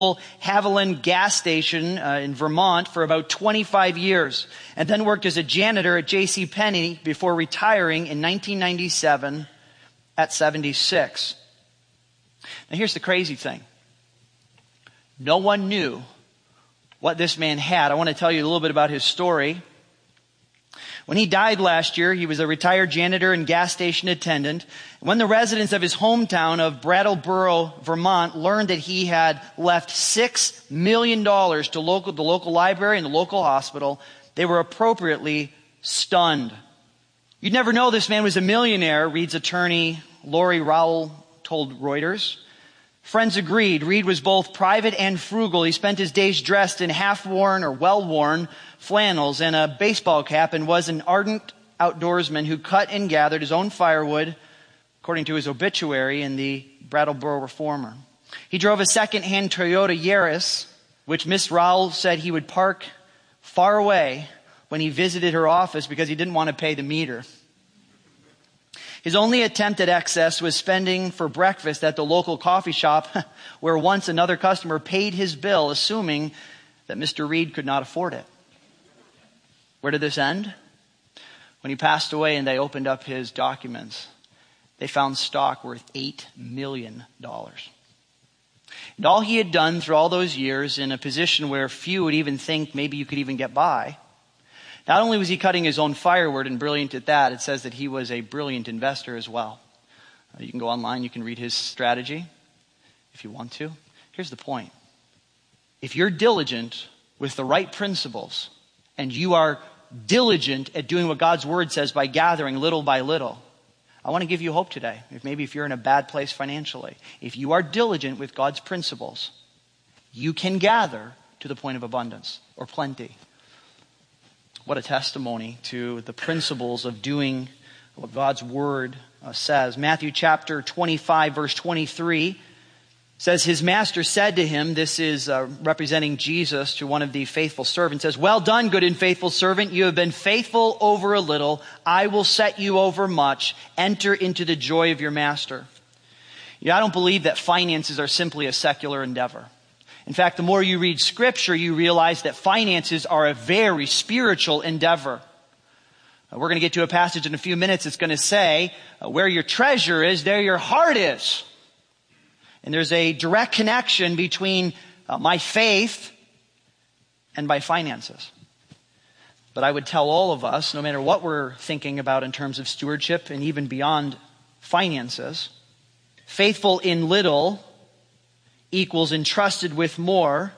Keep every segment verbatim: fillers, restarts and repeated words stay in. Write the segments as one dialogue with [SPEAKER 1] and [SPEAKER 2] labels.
[SPEAKER 1] Haviland gas station uh, in Vermont for about twenty-five years, and then worked as a janitor at J C Penney before retiring in nineteen ninety-seven at seventy-six. Now here's the crazy thing. No one knew what this man had. I want to tell you a little bit about his story. When he died last year, he was a retired janitor and gas station attendant. When the residents of his hometown of Brattleboro, Vermont, learned that he had left six million dollars to local, the local library and the local hospital, they were appropriately stunned. You'd never know this man was a millionaire, Reed's attorney Lori Rowell told Reuters. Friends agreed. Reed was both private and frugal. He spent his days dressed in half-worn or well-worn flannels and a baseball cap, and was an ardent outdoorsman who cut and gathered his own firewood, according to his obituary in the Brattleboro Reformer. He drove a second-hand Toyota Yaris, which Miss Rowell said he would park far away when he visited her office because he didn't want to pay the meter. His only attempt at excess was spending for breakfast at the local coffee shop where once another customer paid his bill, assuming that Mister Reed could not afford it. Where did this end? When he passed away and they opened up his documents, they found stock worth eight million dollars. And all he had done through all those years, in a position where few would even think maybe you could even get by, not only was he cutting his own firewood and brilliant at that, it says that he was a brilliant investor as well. Uh, you can go online, you can read his strategy if you want to. Here's the point. If you're diligent with the right principles, and you are diligent at doing what God's word says by gathering little by little, I want to give you hope today. If maybe if you're in a bad place financially, if you are diligent with God's principles, you can gather to the point of abundance or plenty. What a testimony to the principles of doing what God's word uh, says. Matthew chapter twenty-five, verse twenty-three says, his master said to him, this is uh, representing Jesus to one of the faithful servants, says, well done, good and faithful servant. You have been faithful over a little. I will set you over much. Enter into the joy of your master. You know, I don't believe that finances are simply a secular endeavor. In fact, the more you read Scripture, you realize that finances are a very spiritual endeavor. Uh, we're going to get to a passage in a few minutes. It's going to say, uh, where your treasure is, there your heart is. And there's a direct connection between uh, my faith and my finances. But I would tell all of us, no matter what we're thinking about in terms of stewardship and even beyond finances, faithful in little equals entrusted with more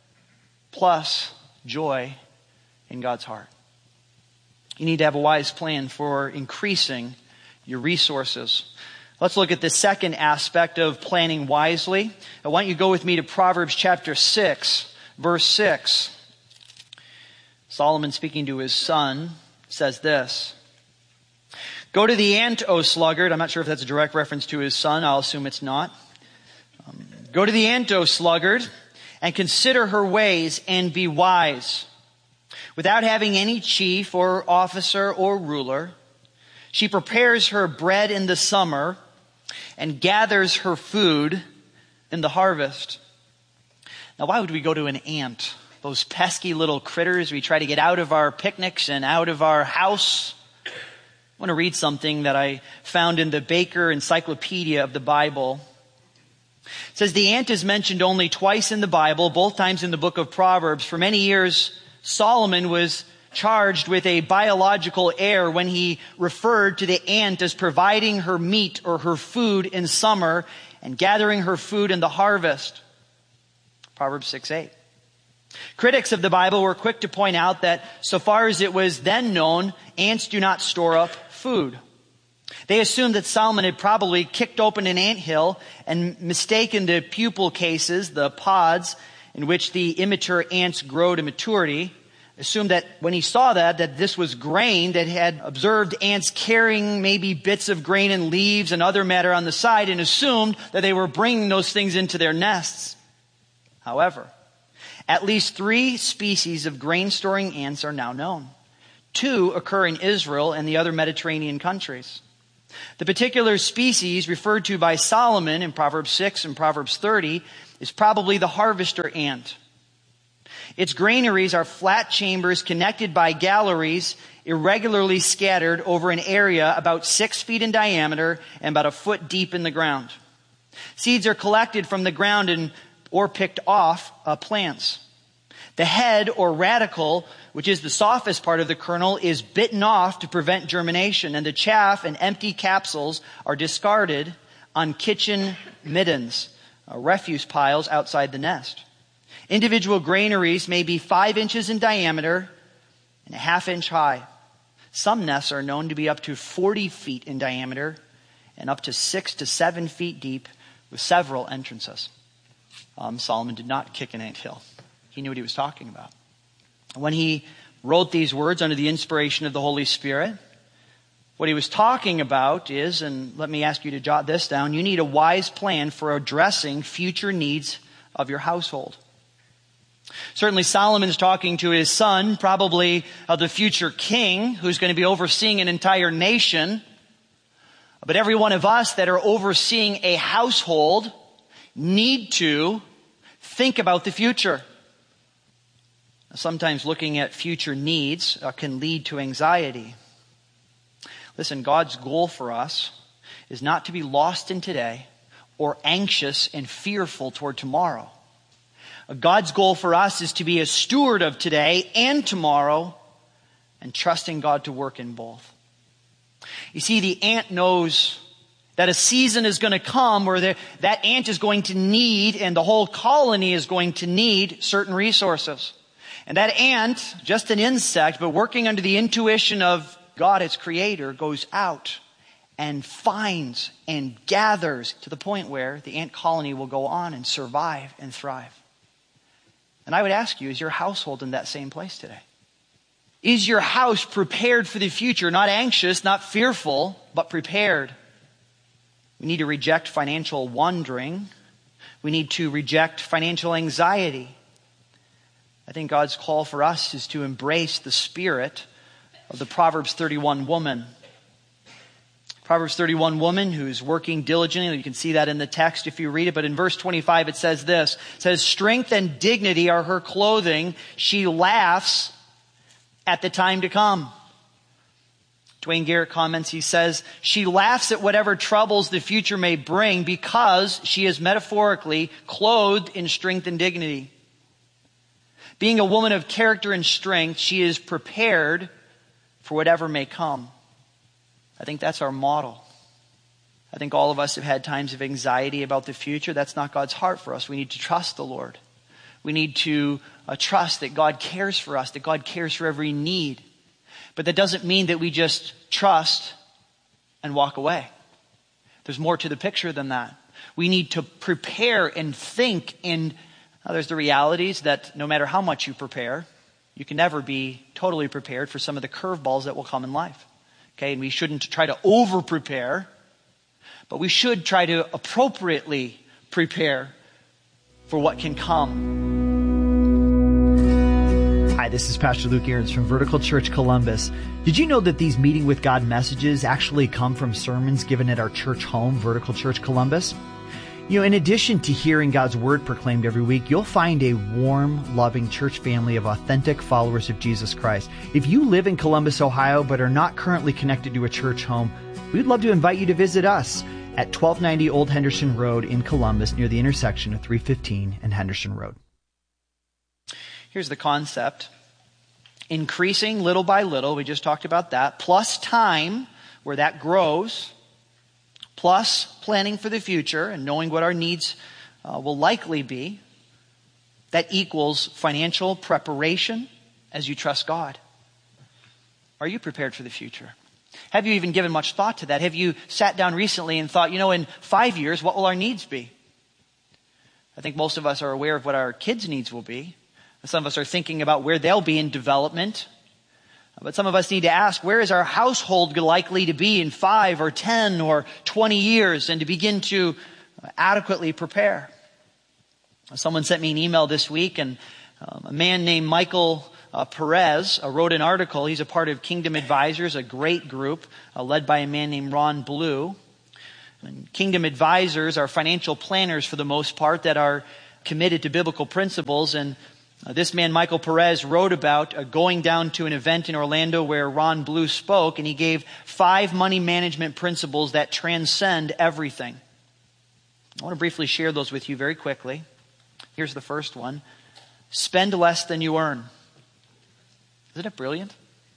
[SPEAKER 1] plus joy in God's heart. You need to have a wise plan for increasing your resources. Let's look at the second aspect of planning wisely. I want you to go with me to Proverbs chapter six, verse six. Solomon, speaking to his son, says this. Go to the ant, O sluggard. I'm not sure if that's a direct reference to his son. I'll assume it's not. Um, Go to the ant, O sluggard, and consider her ways and be wise. Without having any chief or officer or ruler, she prepares her bread in the summer and gathers her food in the harvest. Now, why would we go to an ant? Those pesky little critters we try to get out of our picnics and out of our house. I want to read something that I found in the Baker Encyclopedia of the Bible. It says the ant is mentioned only twice in the Bible, both times in the book of Proverbs. For many years, Solomon was charged with a biological error when he referred to the ant as providing her meat or her food in summer and gathering her food in the harvest. Proverbs six eight. Critics of the Bible were quick to point out that so far as it was then known, ants do not store up food. They assumed that Solomon had probably kicked open an anthill and mistaken the pupal cases, the pods, in which the immature ants grow to maturity. Assumed that when he saw that, that this was grain, that had observed ants carrying maybe bits of grain and leaves and other matter on the side, and assumed that they were bringing those things into their nests. However, at least three species of grain-storing ants are now known. Two occur in Israel and the other Mediterranean countries. The particular species referred to by Solomon in Proverbs six and Proverbs thirty is probably the harvester ant. Its granaries are flat chambers connected by galleries, irregularly scattered over an area about six feet in diameter and about a foot deep in the ground. Seeds are collected from the ground and or picked off uh, plants. The head or radicle, which is the softest part of the kernel, is bitten off to prevent germination, and the chaff and empty capsules are discarded on kitchen middens, uh, refuse piles outside the nest. Individual granaries may be five inches in diameter and a half inch high. Some nests are known to be up to forty feet in diameter and up to six to seven feet deep with several entrances. Um, Solomon did not kick an anthill. He knew what he was talking about. When he wrote these words under the inspiration of the Holy Spirit, what he was talking about is, and let me ask you to jot this down, you need a wise plan for addressing future needs of your household. Certainly Solomon's talking to his son, probably uh, the future king, who's going to be overseeing an entire nation. But every one of us that are overseeing a household need to think about the future. Sometimes looking at future needs uh, can lead to anxiety. Listen, God's goal for us is not to be lost in today or anxious and fearful toward tomorrow. God's goal for us is to be a steward of today and tomorrow and trusting God to work in both. You see, the ant knows that a season is going to come where the, that ant is going to need, and the whole colony is going to need, certain resources. And that ant, just an insect, but working under the intuition of God, its creator, goes out and finds and gathers to the point where the ant colony will go on and survive and thrive. And I would ask you, is your household in that same place today? Is your house prepared for the future? Not anxious, not fearful, but prepared. We need to reject financial wandering. We need to reject financial anxiety. I think God's call for us is to embrace the spirit of the Proverbs thirty-one woman. Proverbs thirty-one woman who's working diligently. You can see that in the text if you read it. But in verse twenty-five it says this. It says, strength and dignity are her clothing. She laughs at the time to come. Dwayne Garrett comments, he says, she laughs at whatever troubles the future may bring because she is metaphorically clothed in strength and dignity. Being a woman of character and strength, she is prepared for whatever may come. I think that's our model. I think all of us have had times of anxiety about the future. That's not God's heart for us. We need to trust the Lord. We need to uh, trust that God cares for us, that God cares for every need. But that doesn't mean that we just trust and walk away. There's more to the picture than that. We need to prepare and think. And uh, there's the realities that no matter how much you prepare, you can never be totally prepared for some of the curveballs that will come in life. Okay, and we shouldn't try to over-prepare, but we should try to appropriately prepare for what can come. Hi, this is Pastor Luke Ahrens from Vertical Church Columbus. Did you know that these Meeting with God messages actually come from sermons given at our church home, Vertical Church Columbus? You know, in addition to hearing God's Word proclaimed every week, you'll find a warm, loving church family of authentic followers of Jesus Christ. If you live in Columbus, Ohio, but are not currently connected to a church home, we'd love to invite you to visit us at twelve ninety Old Henderson Road in Columbus, near the intersection of three fifteen and Henderson Road. Here's the concept. Increasing little by little, we just talked about that, plus time, where that grows, plus planning for the future and knowing what our needs uh, will likely be, that equals financial preparation as you trust God. Are you prepared for the future? Have you even given much thought to that? Have you sat down recently and thought, you know, in five years, what will our needs be? I think most of us are aware of what our kids' needs will be. Some of us are thinking about where they'll be in development. But some of us need to ask, where is our household likely to be in five or ten or twenty years, and to begin to adequately prepare? Someone sent me an email this week, and um, a man named Michael uh, Perez uh, wrote an article. He's a part of Kingdom Advisors, a great group uh, led by a man named Ron Blue. And Kingdom Advisors are financial planners for the most part that are committed to biblical principles. And uh, this man, Michael Perez, wrote about uh, going down to an event in Orlando where Ron Blue spoke, and he gave five money management principles that transcend everything. I want to briefly share those with you very quickly. Here's the first one. Spend less than you earn. Isn't it brilliant?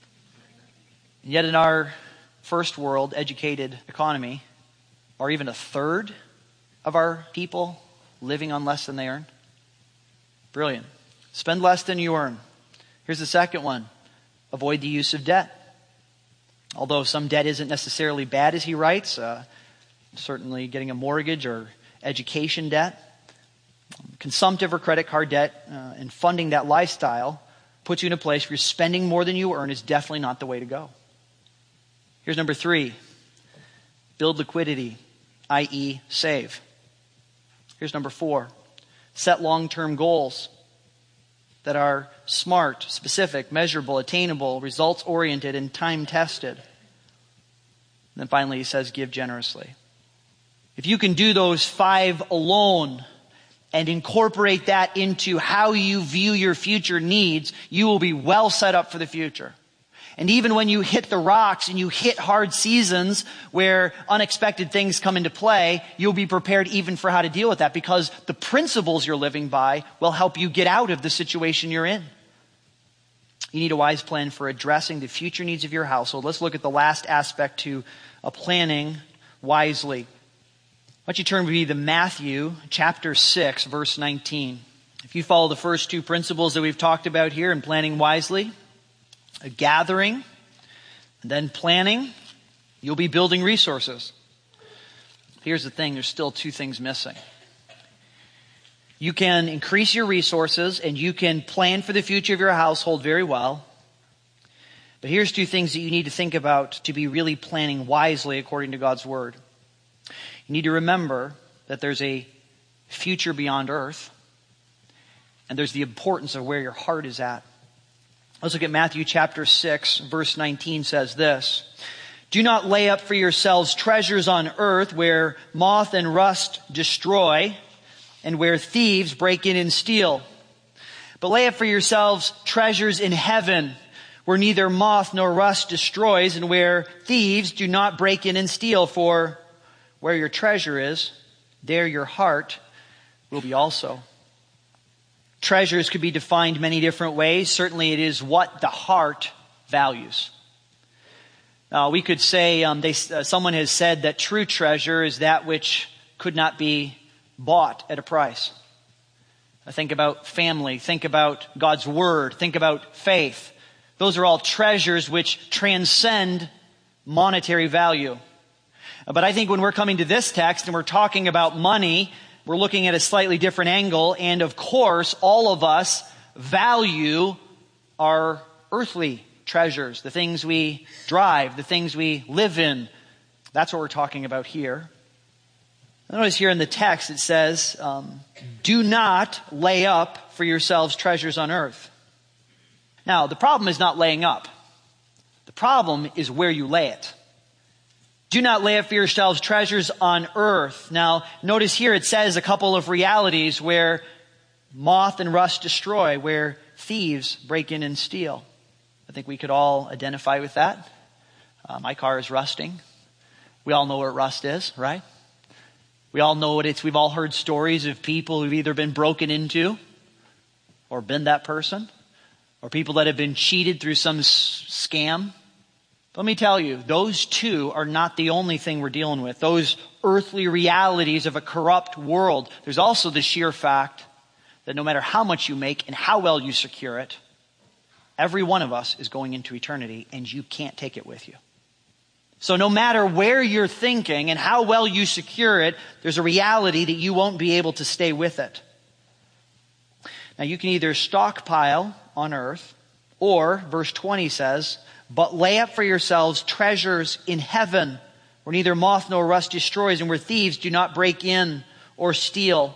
[SPEAKER 1] And yet in our first world educated economy, are even a third of our people living on less than they earn? Brilliant. Spend less than you earn. Here's the second one. Avoid the use of debt. Although some debt isn't necessarily bad, as he writes, uh, certainly getting a mortgage or education debt, consumptive or credit card debt, uh, and funding that lifestyle puts you in a place where you're spending more than you earn is definitely not the way to go. Here's number three. Build liquidity, that is save. Here's number four. Set long-term goals that are smart, specific, measurable, attainable, results-oriented, and time-tested. And then finally he says, give generously. If you can do those five alone and incorporate that into how you view your future needs, you will be well set up for the future. And even when you hit the rocks and you hit hard seasons where unexpected things come into play, you'll be prepared even for how to deal with that, because the principles you're living by will help you get out of the situation you're in. You need a wise plan for addressing the future needs of your household. Let's look at the last aspect to a planning wisely. Why don't you turn with me to Matthew chapter six, verse nineteen. If you follow the first two principles that we've talked about here in planning wisely, a gathering, and then planning, you'll be building resources. Here's the thing, there's still two things missing. You can increase your resources and you can plan for the future of your household very well. But here's two things that you need to think about to be really planning wisely according to God's Word. You need to remember that there's a future beyond earth, and there's the importance of where your heart is at. Let's look at Matthew chapter six, verse nineteen says this. Do not lay up for yourselves treasures on earth where moth and rust destroy and where thieves break in and steal. But lay up for yourselves treasures in heaven where neither moth nor rust destroys and where thieves do not break in and steal. For where your treasure is, there your heart will be also. Treasures could be defined many different ways. Certainly it is what the heart values. Uh, we could say, um, they, uh, someone has said that true treasure is that which could not be bought at a price. I think about family, think about God's Word, think about faith. Those are all treasures which transcend monetary value. But I think when we're coming to this text and we're talking about money, we're looking at a slightly different angle. And of course, all of us value our earthly treasures, the things we drive, the things we live in. That's what we're talking about here. Notice here in the text it says, um, do not lay up for yourselves treasures on earth. Now, the problem is not laying up. The problem is where you lay it. Do not lay up for yourselves treasures on earth. Now, notice here it says a couple of realities where moth and rust destroy, where thieves break in and steal. I think we could all identify with that. Uh, my car is rusting. We all know what rust is, right? We all know what it's. We've all heard stories of people who've either been broken into or been that person, or people that have been cheated through some s- scam. Let me tell you, those two are not the only thing we're dealing with. Those earthly realities of a corrupt world. There's also the sheer fact that no matter how much you make and how well you secure it, every one of us is going into eternity and you can't take it with you. So no matter where you're thinking and how well you secure it, there's a reality that you won't be able to stay with it. Now you can either stockpile on earth, or verse twenty says, but lay up for yourselves treasures in heaven, where neither moth nor rust destroys, and where thieves do not break in or steal.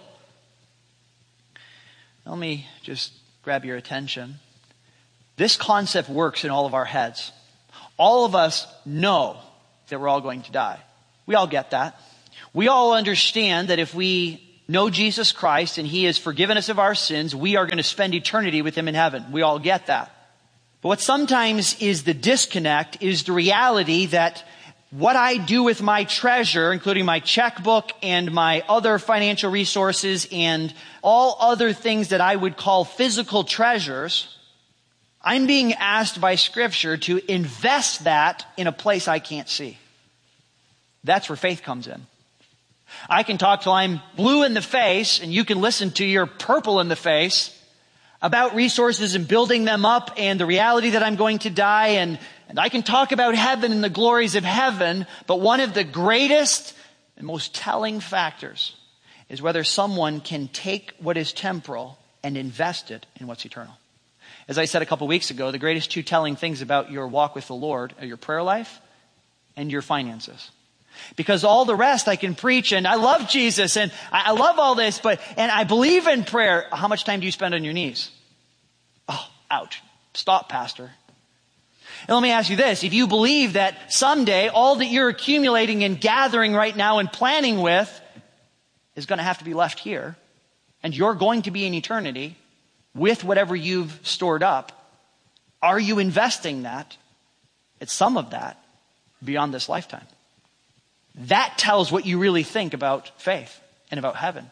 [SPEAKER 1] Let me just grab your attention. This concept works in all of our heads. All of us know that we're all going to die. We all get that. We all understand that if we know Jesus Christ and he has forgiven us of our sins, we are going to spend eternity with him in heaven. We all get that. But what sometimes is the disconnect is the reality that what I do with my treasure, including my checkbook and my other financial resources and all other things that I would call physical treasures, I'm being asked by Scripture to invest that in a place I can't see. That's where faith comes in. I can talk till I'm blue in the face, and you can listen to your purple in the face about resources and building them up and the reality that I'm going to die. And, and I can talk about heaven and the glories of heaven. But one of the greatest and most telling factors is whether someone can take what is temporal and invest it in what's eternal. As I said a couple weeks ago, the greatest two telling things about your walk with the Lord are your prayer life and your finances. Because all the rest I can preach, and I love Jesus, and I, I love all this, but, and I believe in prayer. How much time do you spend on your knees? Oh, ouch. Stop, Pastor. And let me ask you this. If you believe that someday all that you're accumulating and gathering right now and planning with is going to have to be left here, and you're going to be in eternity with whatever you've stored up, are you investing that, it's some of that, beyond this lifetime? That tells what you really think about faith and about heaven.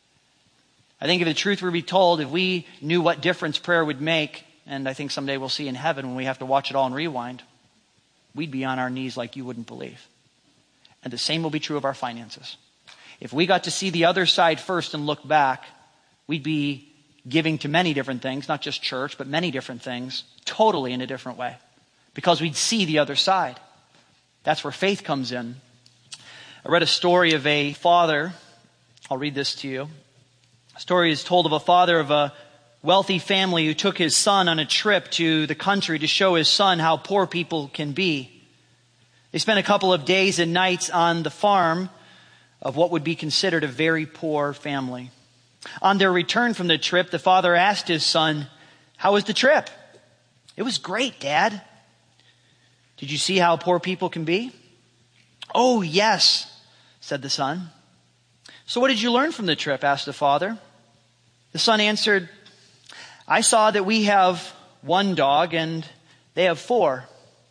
[SPEAKER 1] I think if the truth were to be told, if we knew what difference prayer would make, and I think someday we'll see in heaven when we have to watch it all and rewind, we'd be on our knees like you wouldn't believe. And the same will be true of our finances. If we got to see the other side first and look back, we'd be giving to many different things, not just church, but many different things, totally in a different way. Because we'd see the other side. That's where faith comes in. I read a story of a father. I'll read this to you. A story is told of a father of a wealthy family who took his son on a trip to the country to show his son how poor people can be. They spent a couple of days and nights on the farm of what would be considered a very poor family. On their return from the trip, the father asked his son, "How was the trip?" "It was great, Dad." "Did you see how poor people can be?" "Oh, yes," said the son. "So what did you learn from the trip?" asked the father. The son answered, "I saw that we have one dog and they have four.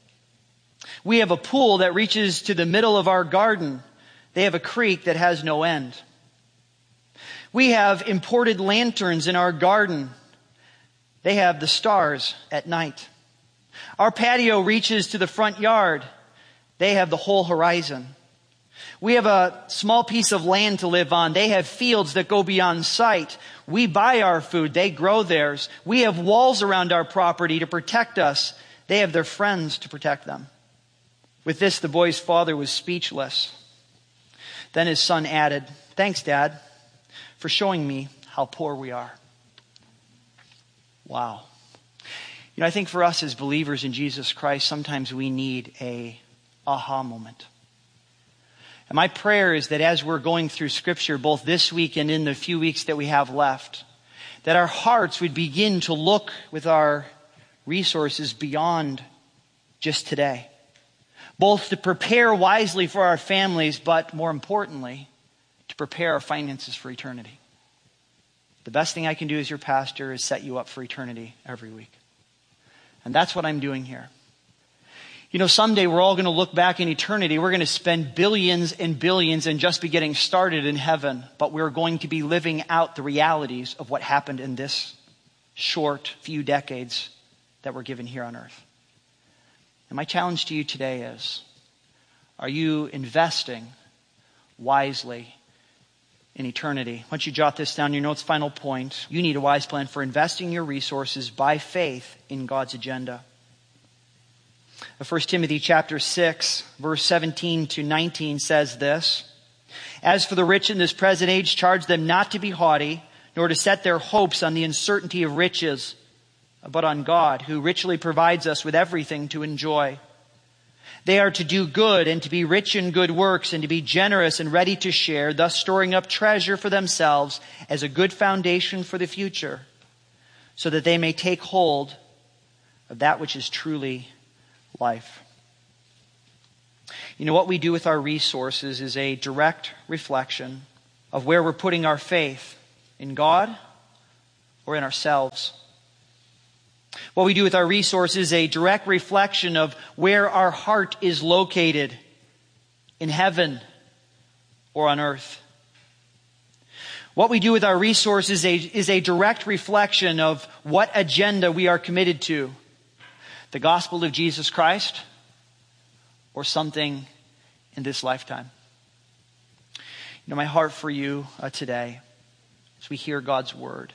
[SPEAKER 1] We have a pool that reaches to the middle of our garden. They have a creek that has no end. We have imported lanterns in our garden. They have the stars at night. Our patio reaches to the front yard. They have the whole horizon. We have a small piece of land to live on. They have fields that go beyond sight. We buy our food. They grow theirs. We have walls around our property to protect us. They have their friends to protect them." With this, the boy's father was speechless. Then his son added, "Thanks, Dad, for showing me how poor we are." Wow. You know, I think for us as believers in Jesus Christ, sometimes we need a aha moment. And my prayer is that as we're going through Scripture, both this week and in the few weeks that we have left, that our hearts would begin to look with our resources beyond just today. Both to prepare wisely for our families, but more importantly, to prepare our finances for eternity. The best thing I can do as your pastor is set you up for eternity every week. And that's what I'm doing here. You know, someday we're all going to look back in eternity. We're going to spend billions and billions and just be getting started in heaven. But we're going to be living out the realities of what happened in this short few decades that we're given here on earth. And my challenge to you today is, are you investing wisely in eternity? Once you jot this down, your notes, final point, you need a wise plan for investing your resources by faith in God's agenda. First Timothy chapter six, verse seventeen to nineteen says this: "As for the rich in this present age, charge them not to be haughty, nor to set their hopes on the uncertainty of riches, but on God, who richly provides us with everything to enjoy. They are to do good and to be rich in good works and to be generous and ready to share, thus storing up treasure for themselves as a good foundation for the future, so that they may take hold of that which is truly life." You know, what we do with our resources is a direct reflection of where we're putting our faith, in God or in ourselves. What we do with our resources is a direct reflection of where our heart is located, in heaven or on earth. What we do with our resources is a, is a direct reflection of what agenda we are committed to. The gospel of Jesus Christ or something in this lifetime. You know, my heart for you uh, today, as we hear God's word,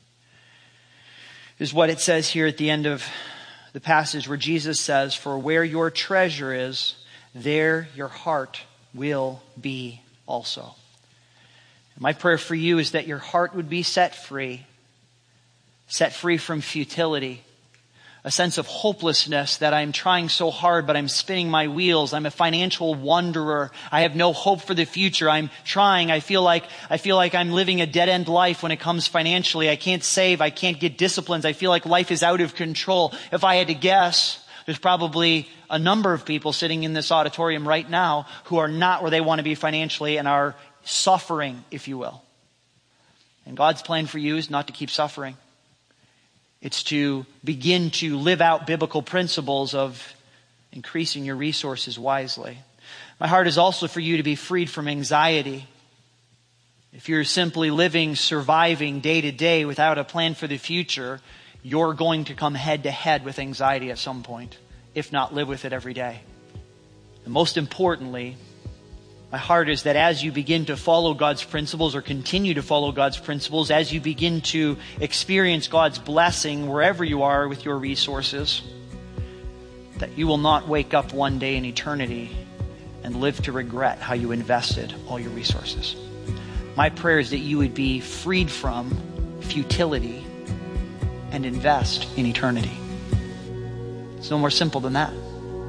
[SPEAKER 1] is what it says here at the end of the passage where Jesus says, "For where your treasure is, there your heart will be also." My prayer for you is that your heart would be set free, set free from futility, a sense of hopelessness that I'm trying so hard, but I'm spinning my wheels. I'm a financial wanderer. I have no hope for the future. I'm trying. I feel like, I feel like I'm living a dead-end life when it comes financially. I can't save. I can't get disciplines. I feel like life is out of control. If I had to guess, there's probably a number of people sitting in this auditorium right now who are not where they want to be financially and are suffering, if you will. And God's plan for you is not to keep suffering. It's to begin to live out biblical principles of increasing your resources wisely. My heart is also for you to be freed from anxiety. If you're simply living, surviving day to day without a plan for the future, you're going to come head to head with anxiety at some point, if not live with it every day. And most importantly, my heart is that as you begin to follow God's principles or continue to follow God's principles, as you begin to experience God's blessing wherever you are with your resources, that you will not wake up one day in eternity and live to regret how you invested all your resources. My prayer is that you would be freed from futility and invest in eternity. It's no more simple than that.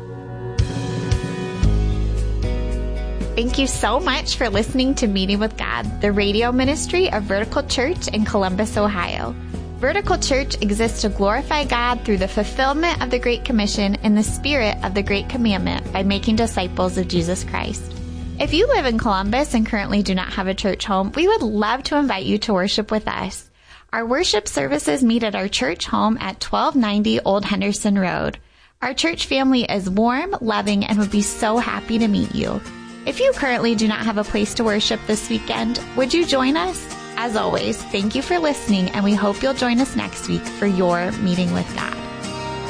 [SPEAKER 2] Thank you so much for listening to Meeting with God, the radio ministry of Vertical Church in Columbus, Ohio. Vertical Church exists to glorify God through the fulfillment of the Great Commission and the spirit of the Great Commandment by making disciples of Jesus Christ. If you live in Columbus and currently do not have a church home, we would love to invite you to worship with us. Our worship services meet at our church home at twelve ninety Old Henderson Road. Our church family is warm, loving, and would be so happy to meet you. If you currently do not have a place to worship this weekend, would you join us? As always, thank you for listening, and we hope you'll join us next week for your Meeting with God.